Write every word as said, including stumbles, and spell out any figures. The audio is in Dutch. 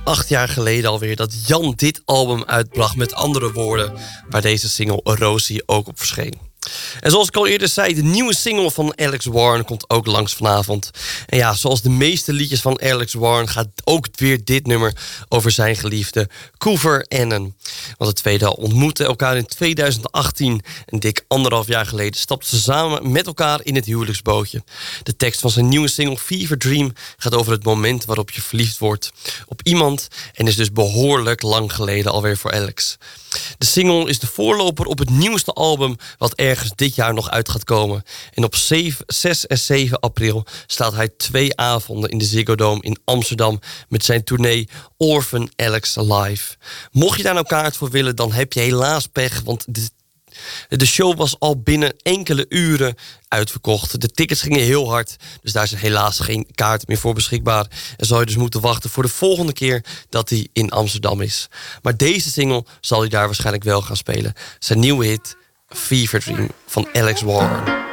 acht jaar geleden alweer dat Jan dit album uitbracht. Met andere woorden, waar deze single Rosie ook op verscheen. En zoals ik al eerder zei, de nieuwe single van Alex Warren komt ook langs vanavond. En ja, zoals de meeste liedjes van Alex Warren gaat ook weer dit nummer over zijn geliefde Couver Annan. Want de tweede ontmoetten elkaar in tweeduizend achttien. En dik anderhalf jaar geleden stapten ze samen met elkaar in het huwelijksbootje. De tekst van zijn nieuwe single Fever Dream gaat over het moment waarop je verliefd wordt op iemand. En is dus behoorlijk lang geleden alweer voor Alex. De single is de voorloper op het nieuwste album wat ergens dit jaar nog uit gaat komen. En op zes en zeven april slaat hij twee avonden in de Ziggo Dome in Amsterdam met zijn tournee Orphan Alex Live. Mocht je daar nou kaart voor willen, dan heb je helaas pech, want de De show was al binnen enkele uren uitverkocht. De tickets gingen heel hard, dus daar is helaas geen kaart meer voor beschikbaar. En zal je dus moeten wachten voor de volgende keer dat hij in Amsterdam is. Maar deze single zal hij daar waarschijnlijk wel gaan spelen. Zijn nieuwe hit, Fever Dream, van Alex Warren.